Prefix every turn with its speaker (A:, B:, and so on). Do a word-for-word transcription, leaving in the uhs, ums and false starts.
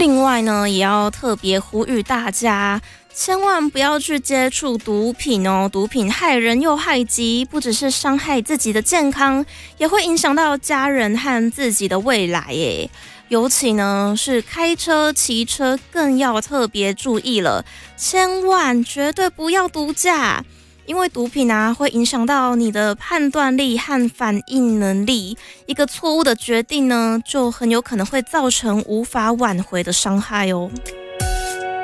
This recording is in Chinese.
A: 另外呢，也要特别呼吁大家，千万不要去接触毒品哦，毒品害人又害己，不只是伤害自己的健康，也会影响到家人和自己的未来耶。尤其呢是开车、骑车更要特别注意了，千万绝对不要毒驾，因为毒品啊会影响到你的判断力和反应能力，一个错误的决定呢，就很有可能会造成无法挽回的伤害哦。